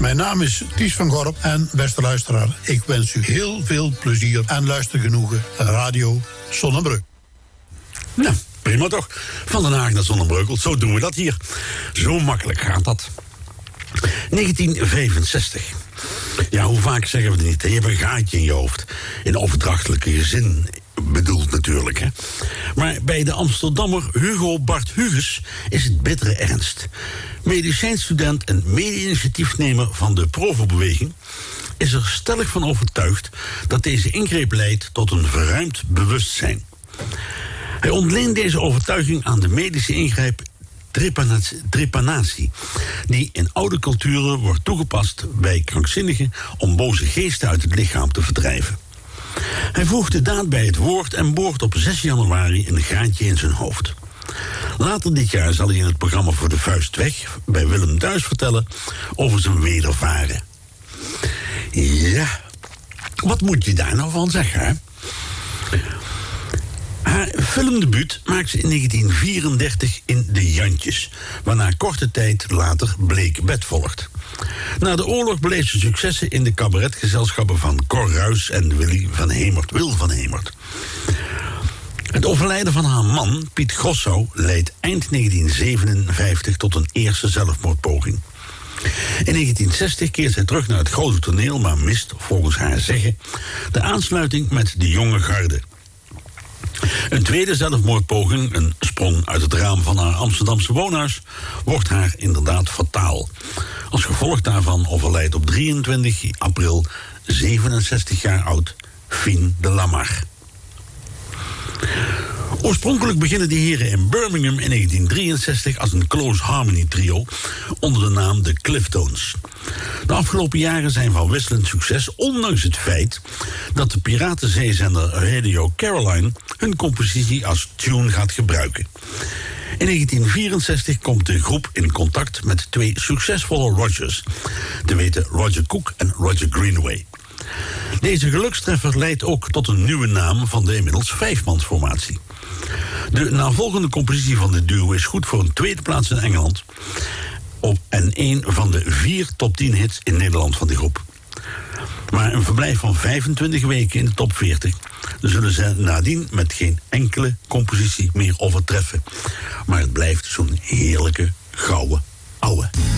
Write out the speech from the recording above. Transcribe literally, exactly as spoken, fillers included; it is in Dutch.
Mijn naam is Ties van Gorp en beste luisteraar, ik wens u heel veel plezier en luistergenoegen aan Radio Zonnebreuk. Nou, prima toch. Van Den Haag naar Zonnebreugel, zo doen we dat hier. Zo makkelijk gaat dat. negentien vijfenzestig. Ja, hoe vaak zeggen we het niet? Je hebt een gaatje in je hoofd. In overdrachtelijke zin bedoeld natuurlijk, hè. Maar bij de Amsterdammer Hugo Bart Huges is het bittere ernst. Medicijnstudent en mede-initiatiefnemer van de Provo-beweging is er stellig van overtuigd dat deze ingreep leidt tot een verruimd bewustzijn. Hij ontleent deze overtuiging aan de medische ingreep trepanatie, die in oude culturen wordt toegepast bij krankzinnigen om boze geesten uit het lichaam te verdrijven. Hij voegt de daad bij het woord en boort op zes januari een gaatje in zijn hoofd. Later dit jaar zal hij in het programma Voor de Vuist Weg bij Willem Duis vertellen over zijn wedervaren. Ja, wat moet je daar nou van zeggen, hè? Haar filmdebuut maakt ze in negentien vierendertig in De Jantjes, waarna korte tijd later Bleek Bed volgt. Na de oorlog beleeft ze successen in de cabaretgezelschappen van Cor Ruijs en Willy van Hemert, Wil van Hemert. Het overlijden van haar man, Piet Grossau, leidt eind negentien zevenenvijftig tot een eerste zelfmoordpoging. In negentien zestig keert zij terug naar het grote toneel, maar mist, volgens haar zeggen, de aansluiting met de jonge garde. Een tweede zelfmoordpoging, een sprong uit het raam van haar Amsterdamse woonhuis, wordt haar inderdaad fataal. Als gevolg daarvan overlijdt op drieëntwintig april, zevenenzestig jaar oud, Fien de Lamar. Oorspronkelijk beginnen de heren in Birmingham in negentien drieënzestig als een close harmony trio onder de naam de Cliftones. De afgelopen jaren zijn van wisselend succes, ondanks het feit dat de piratenzeezender Radio Caroline hun compositie als tune gaat gebruiken. In negentien vierenzestig komt de groep in contact met twee succesvolle Rogers, te weten Roger Cook en Roger Greenaway. Deze gelukstreffer leidt ook tot een nieuwe naam van de inmiddels vijfmansformatie. De navolgende compositie van de duo is goed voor een tweede plaats in Engeland op en een van de vier top tien hits in Nederland van die groep. Maar een verblijf van vijfentwintig weken in de top veertig zullen ze nadien met geen enkele compositie meer overtreffen. Maar het blijft zo'n heerlijke, gouden ouwe.